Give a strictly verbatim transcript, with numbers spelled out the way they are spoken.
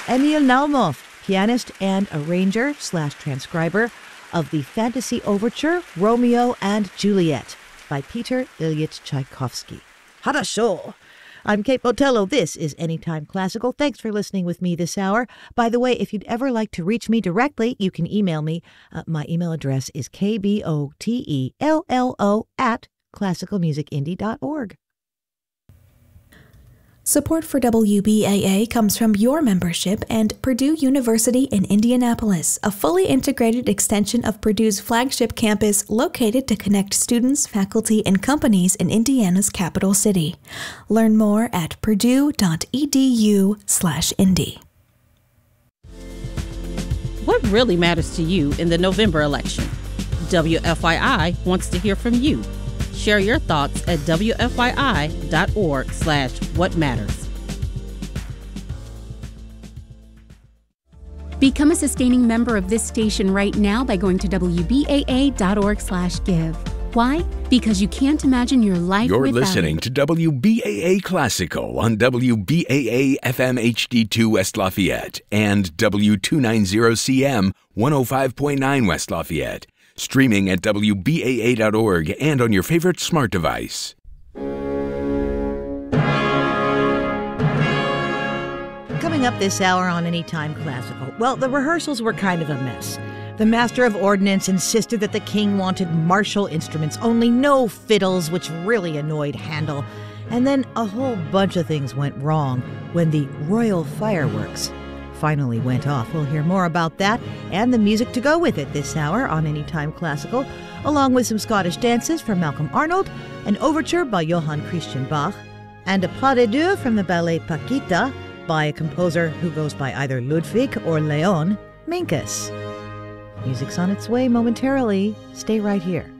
Emil Naumov, pianist and arranger slash transcriber of the fantasy overture Romeo and Juliet by Peter Ilyich Tchaikovsky. Harasho! I'm Kate Botello. This is Anytime Classical. Thanks for listening with me this hour. By the way, if you'd ever like to reach me directly, you can email me. Uh, my email address is k b o t e l l o at classical music indie dot org. Support for W B A A comes from your membership and Purdue University in Indianapolis, a fully integrated extension of Purdue's flagship campus located to connect students, faculty, and companies in Indiana's capital city. Learn more at purdue.edu slash indy. What really matters to you in the November election? W F I I wants to hear from you. Share your thoughts at W F I I dot org slash what matters. Become a sustaining member of this station right now by going to W B A A dot org slash give. Why? Because you can't imagine your life You're without listening it. to W B A A Classical on W B A A F M H D two West Lafayette and W two ninety C M one oh five point nine West Lafayette. Streaming at W B A A dot org and on your favorite smart device. Coming up this hour on Anytime Classical. Well, the rehearsals were kind of a mess. The Master of Ordnance insisted that the king wanted martial instruments, only no fiddles, which really annoyed Handel. And then a whole bunch of things went wrong when the royal fireworks finally went off. We'll hear more about that and the music to go with it this hour on Anytime Classical, along with some Scottish dances from Malcolm Arnold, an overture by Johann Christian Bach, and a pas de deux from the ballet Paquita by a composer who goes by either Ludwig or Leon Minkus. Music's on its way momentarily. Stay right here.